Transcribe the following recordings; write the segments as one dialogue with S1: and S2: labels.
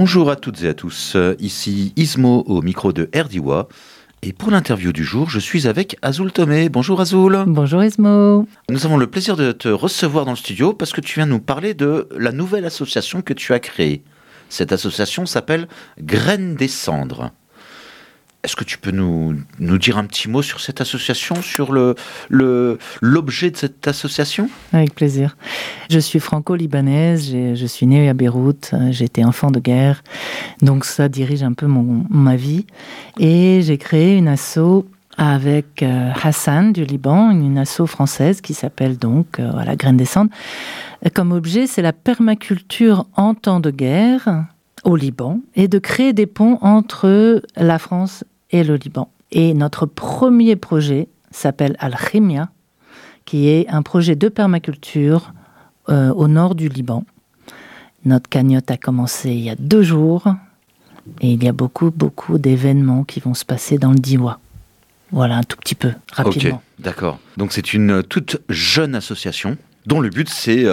S1: Bonjour à toutes et à tous, ici Ismo au micro de RDIWA. Et pour l'interview du jour, je suis avec Azul Tomé. Bonjour Azul.
S2: Bonjour Ismo.
S1: Nous avons le plaisir de te recevoir dans le studio parce que tu viens nous parler de la nouvelle association que tu as créée. Cette association s'appelle Graines des Cendres. Est-ce que tu peux nous dire un petit mot sur cette association, sur l'objet de cette association ?
S2: Avec plaisir. Je suis franco-libanaise, je suis née à Beyrouth, j'ai été enfant de guerre, donc ça dirige un peu ma vie. Et j'ai créé une asso avec Hassan du Liban, une asso française qui s'appelle donc Graines des Cendres. Comme objet, c'est la permaculture en temps de guerre au Liban et de créer des ponts entre la France et le Liban. Et notre premier projet s'appelle Al-Khimia, qui est un projet de permaculture au nord du Liban. Notre cagnotte a commencé il y a 2 jours et il y a beaucoup d'événements qui vont se passer dans le Diwa. Voilà, un tout petit peu, rapidement.
S1: Ok, d'accord. Donc c'est une toute jeune association dont le but c'est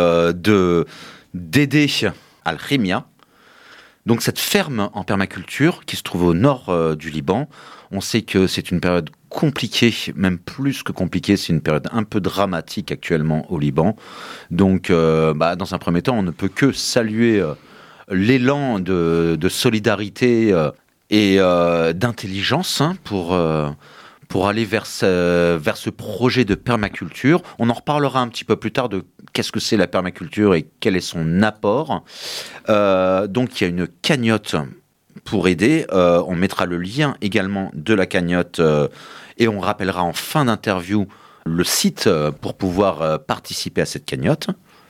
S1: d'aider Al-Khimia. Donc cette ferme en permaculture qui se trouve au nord du Liban, on sait que c'est une période compliquée, même plus que compliquée, c'est une période un peu dramatique actuellement au Liban. Donc dans un premier temps, on ne peut que saluer l'élan de solidarité et d'intelligence pour aller vers ce projet de permaculture. On en reparlera un petit peu plus tard de qu'est-ce que c'est la permaculture et quel est son apport. Donc il y a une cagnotte pour aider. On mettra le lien également de la cagnotte et on rappellera en fin d'interview le site pour pouvoir participer à cette cagnotte.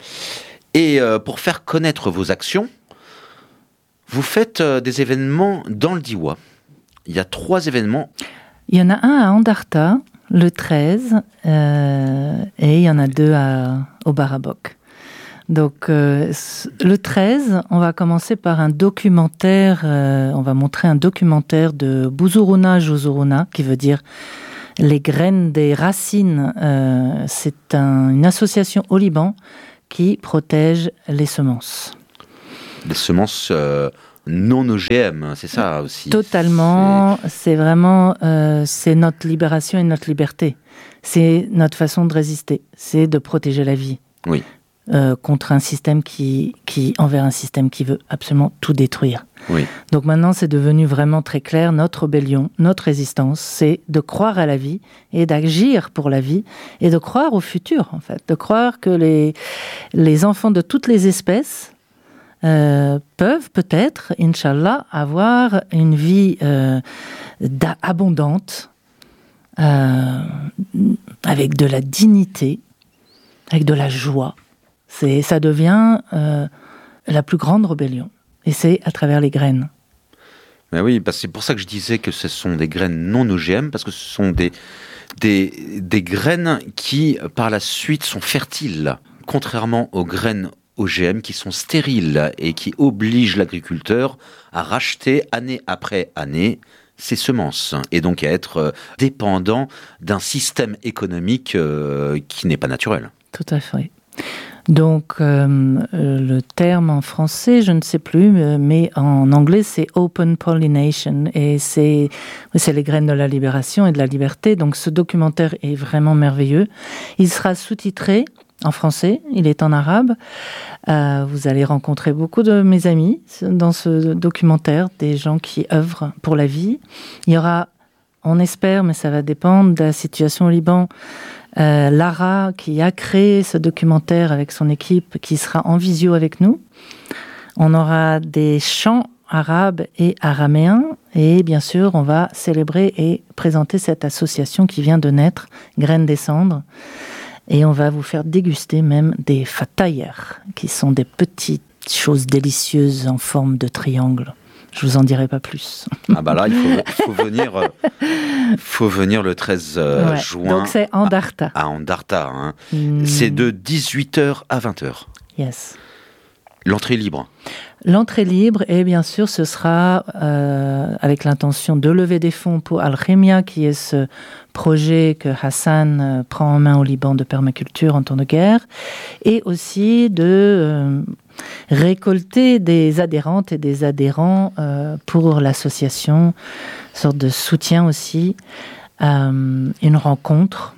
S1: Et pour faire connaître vos actions, vous faites des événements dans le Diwa. Il y a 3 événements.
S2: Il y en a un à Andarta, le 13, et il y en a 2 au Barabok. Donc, le 13, on va commencer par un documentaire, on va montrer un documentaire de Buzuruna Juzuruna, qui veut dire les graines des racines. C'est une association au Liban qui protège les semences.
S1: Les semences non OGM, c'est ça aussi.
S2: Totalement, c'est vraiment c'est notre libération et notre liberté. C'est notre façon de résister, c'est de protéger la vie.
S1: Oui.
S2: Contre un système envers un système qui veut absolument tout détruire.
S1: Oui.
S2: Donc maintenant, c'est devenu vraiment très clair, notre rébellion, notre résistance, c'est de croire à la vie et d'agir pour la vie et de croire au futur, en fait. De croire que les enfants de toutes les espèces peuvent peut-être, Inch'Allah, avoir une vie abondante, avec de la dignité, avec de la joie. Ça devient la plus grande rébellion. Et c'est à travers les graines.
S1: Ben oui, c'est pour ça que je disais que ce sont des graines non OGM, parce que ce sont des graines qui, par la suite, sont fertiles, contrairement aux graines OGM qui sont stériles et qui obligent l'agriculteur à racheter année après année ses semences et donc à être dépendant d'un système économique qui n'est pas naturel.
S2: Tout à fait. Donc, le terme en français, je ne sais plus, mais en anglais, c'est open pollination. Et c'est les graines de la libération et de la liberté. Donc, ce documentaire est vraiment merveilleux. Il sera sous-titré en français, il est en arabe. Vous allez rencontrer beaucoup de mes amis dans ce documentaire, des gens qui œuvrent pour la vie. Il y aura, on espère, mais ça va dépendre de la situation au Liban, Lara, qui a créé ce documentaire avec son équipe, qui sera en visio avec nous. On aura des chants arabes et araméens. Et bien sûr, on va célébrer et présenter cette association qui vient de naître, Graines des Cendres. Et on va vous faire déguster même des fatayers, qui sont des petites choses délicieuses en forme de triangle. Je vous en dirai pas plus.
S1: Ah bah là, il faut venir le 13 juin.
S2: Donc c'est Andarta.
S1: À Andarta. Hein. C'est de 18h à 20h.
S2: Yes.
S1: L'entrée libre.
S2: L'entrée libre, et bien sûr, ce sera avec l'intention de lever des fonds pour Al-Khimia, qui est ce projet que Hassan prend en main au Liban de permaculture en temps de guerre, et aussi de récolter des adhérentes et des adhérents pour l'association, une sorte de soutien aussi, une rencontre.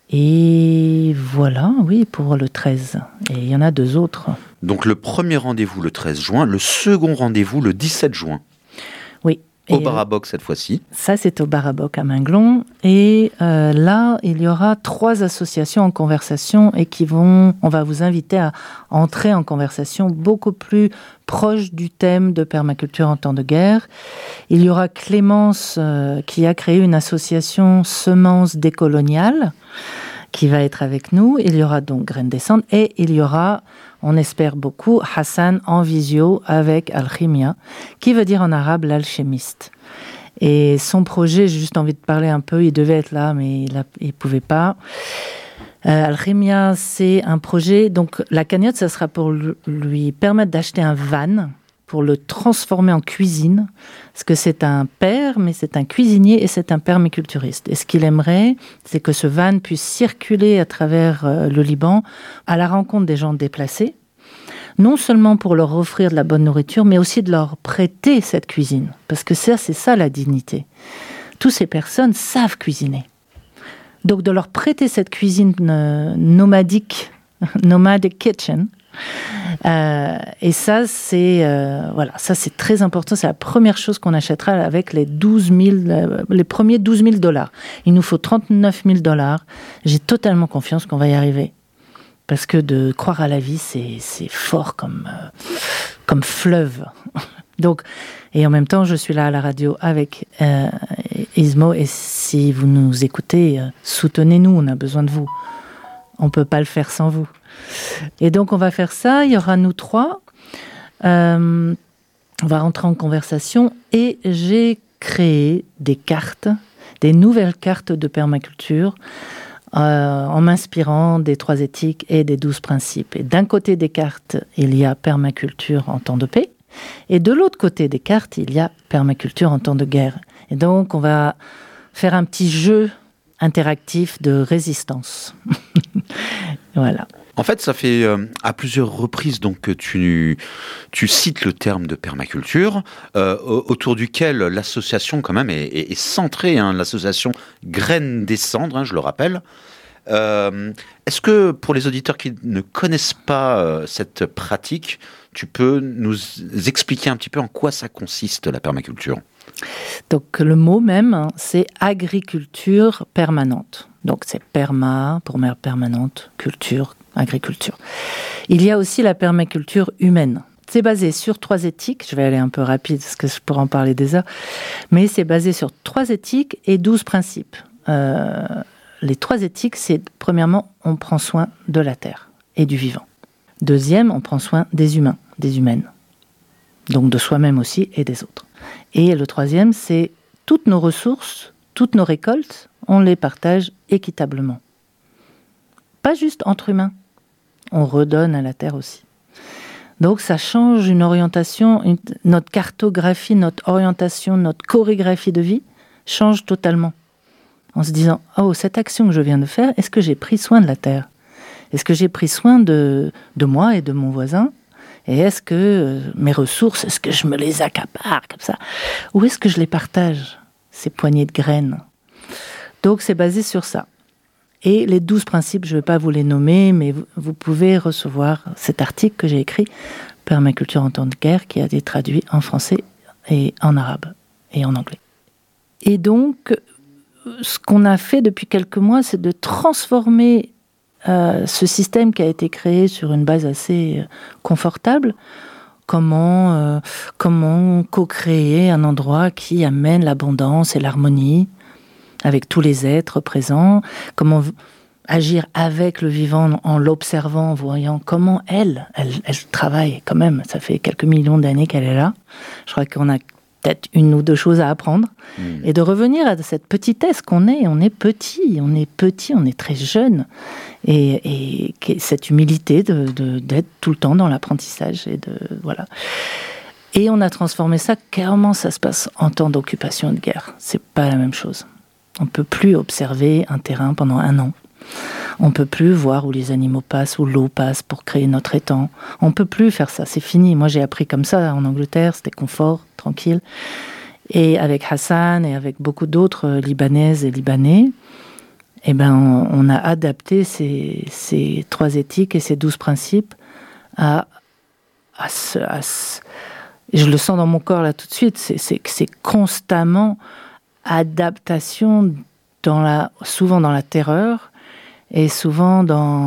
S2: Et voilà, oui, pour le 13. Et il y en a 2 autres.
S1: Donc le premier rendez-vous le 13 juin, le second rendez-vous le 17 juin.
S2: Oui.
S1: Au Bar à Boc cette fois-ci.
S2: Ça, c'est au Bar à Boc à Minglon. Et là, il y aura 3 associations en conversation et on va vous inviter à entrer en conversation beaucoup plus proche du thème de permaculture en temps de guerre. Il y aura Clémence qui a créé une association Semences décoloniales qui va être avec nous. Il y aura donc Graines Descentes et il y aura, on espère beaucoup, Hassan en visio avec Al-Khimia, qui veut dire en arabe l'alchimiste. Et son projet, j'ai juste envie de parler un peu, il devait être là, mais il pouvait pas. Al-Khimia, c'est un projet, donc la cagnotte, ça sera pour lui permettre d'acheter un van, pour le transformer en cuisine, parce que c'est un père, mais c'est un cuisinier et c'est un permaculturiste. Et ce qu'il aimerait, c'est que ce van puisse circuler à travers le Liban à la rencontre des gens déplacés, non seulement pour leur offrir de la bonne nourriture, mais aussi de leur prêter cette cuisine. Parce que c'est ça la dignité. Toutes ces personnes savent cuisiner. Donc de leur prêter cette cuisine nomadic kitchen. Et ça, c'est très important. C'est la première chose qu'on achètera avec les premiers $12,000. Il nous faut $39,000. J'ai totalement confiance qu'on va y arriver. Parce que de croire à la vie, c'est fort comme fleuve. Donc, et en même temps, je suis là à la radio avec Ismo. Et si vous nous écoutez, soutenez-nous, on a besoin de vous. On ne peut pas le faire sans vous. Et donc, on va faire ça. Il y aura nous 3. On va rentrer en conversation. Et j'ai créé des nouvelles cartes de permaculture, en m'inspirant des 3 éthiques et des 12 principes. Et d'un côté des cartes, il y a permaculture en temps de paix. Et de l'autre côté des cartes, il y a permaculture en temps de guerre. Et donc, on va faire un petit jeu interactif de résistance. Voilà.
S1: En fait, ça fait à plusieurs reprises donc, que tu cites le terme de permaculture, autour duquel l'association quand même est centrée, hein, l'association Graines des Cendres, je le rappelle. Est-ce que pour les auditeurs qui ne connaissent pas cette pratique, tu peux nous expliquer un petit peu en quoi ça consiste la permaculture ?
S2: Donc le mot même, c'est agriculture permanente. Donc c'est perma, pour mère permanente, culture, agriculture. Il y a aussi la permaculture humaine. C'est basé sur 3 éthiques. Je vais aller un peu rapide parce que je pourrais en parler des heures. Mais c'est basé sur 3 éthiques et 12 principes. Les 3 éthiques, c'est premièrement, on prend soin de la terre et du vivant. Deuxième, on prend soin des humains, des humaines. Donc de soi-même aussi et des autres. Et le 3e, c'est toutes nos ressources, toutes nos récoltes, on les partage équitablement. Pas juste entre humains. On redonne à la terre aussi. Donc ça change une orientation, notre cartographie, notre orientation, notre chorégraphie de vie change totalement. En se disant, oh, cette action que je viens de faire, est-ce que j'ai pris soin de la terre ? Est-ce que j'ai pris soin de moi et de mon voisin ? Et est-ce que mes ressources, est-ce que je me les accapare comme ça ? Ou est-ce que je les partage, ces poignées de graines ? Donc c'est basé sur ça. Et les 12 principes, je ne vais pas vous les nommer, mais vous pouvez recevoir cet article que j'ai écrit, Permaculture en temps de guerre, qui a été traduit en français et en arabe et en anglais. Et donc, ce qu'on a fait depuis quelques mois, c'est de transformer ce système qui a été créé sur une base assez confortable. Comment co-créer un endroit qui amène l'abondance et l'harmonie avec tous les êtres présents, comment agir avec le vivant en l'observant, en voyant comment elle travaille quand même. Ça fait quelques millions d'années qu'elle est là. Je crois qu'on a peut-être une ou deux choses à apprendre, et de revenir à cette petitesse qu'on est. On est petit, on est très jeune, et cette humilité d'être tout le temps dans l'apprentissage, voilà. Et on a transformé ça. Comment ça se passe en temps d'occupation et de guerre? C'est pas la même chose. On peut plus observer un terrain pendant 1 an. On peut plus voir où les animaux passent, où l'eau passe pour créer notre étang. On peut plus faire ça, c'est fini. Moi, j'ai appris comme ça en Angleterre, c'était confort, tranquille. Et avec Hassan et avec beaucoup d'autres Libanaises et Libanais, on a adapté ces 3 éthiques et ces 12 principes je le sens dans mon corps là tout de suite, c'est constamment adaptation souvent dans la terreur, et souvent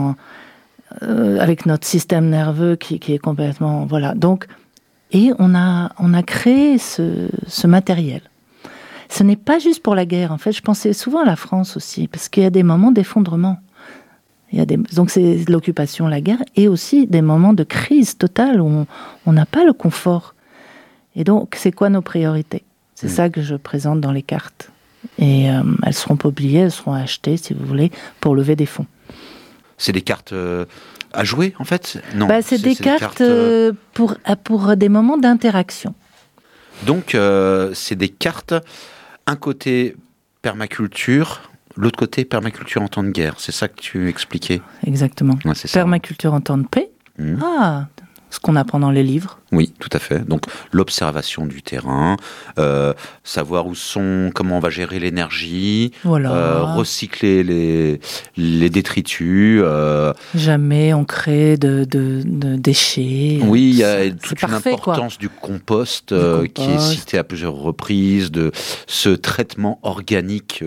S2: avec notre système nerveux qui est complètement... Voilà. Donc, et on a créé ce matériel. Ce n'est pas juste pour la guerre. En fait, je pensais souvent à la France aussi, parce qu'il y a des moments d'effondrement. Donc c'est l'occupation, la guerre, et aussi des moments de crise totale où on n'a pas le confort. Et donc, c'est quoi nos priorités? C'est ça que je présente dans les cartes. Et elles seront publiées, elles seront achetées, si vous voulez, pour lever des fonds.
S1: C'est des cartes à jouer, en fait? Non.
S2: C'est des cartes pour des moments d'interaction.
S1: Donc, c'est des cartes, un côté permaculture, l'autre côté permaculture en temps de guerre. C'est ça que tu expliquais?
S2: Exactement.
S1: Ouais, c'est ça.
S2: Permaculture en temps de paix. Ce qu'on apprend dans les livres.
S1: Oui, tout à fait. Donc, l'observation du terrain, savoir comment on va gérer l'énergie, recycler les détritus.
S2: Jamais on crée de déchets.
S1: Oui, il y a toute une importance du compost qui est citée à plusieurs reprises, de ce traitement organique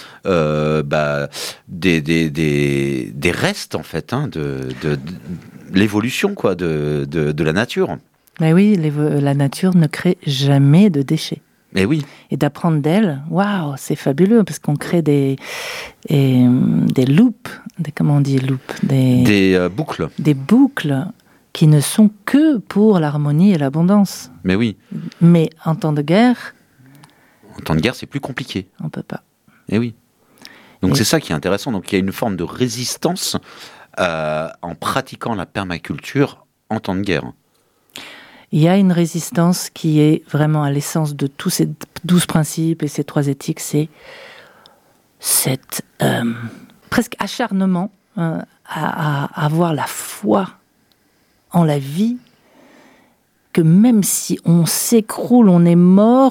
S1: des restes, en fait, de l'évolution de la nature.
S2: Mais oui, la nature ne crée jamais de déchets.
S1: Mais oui.
S2: Et d'apprendre d'elle, waouh, c'est fabuleux, parce qu'on crée des loops, comment on dit loop,
S1: des boucles.
S2: Des boucles qui ne sont que pour l'harmonie et l'abondance.
S1: Mais oui.
S2: Mais en temps de guerre...
S1: En temps de guerre, c'est plus compliqué.
S2: On peut pas.
S1: Mais oui. Donc c'est ça qui est intéressant. Donc il y a une forme de résistance en pratiquant la permaculture en temps de guerre.
S2: Il y a une résistance qui est vraiment à l'essence de tous ces 12 principes et ces 3 éthiques, c'est cet presque acharnement à avoir la foi en la vie, que même si on s'écroule, on est mort,